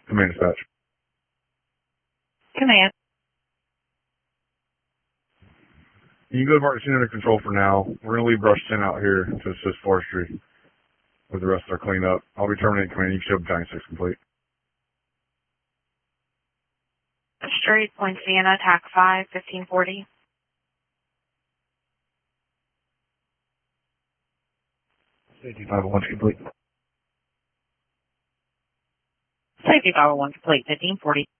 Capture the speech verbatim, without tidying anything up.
Command dispatch. Command. You can go to mark the scene under control for now. We're going to leave Brush ten out here to assist forestry with the rest of our cleanup. I'll be terminating command. You can show Battalion six complete. Straight, Point Sienna, attack five, fifteen forty. Safety five oh one complete. Safety five oh one complete, fifteen forty.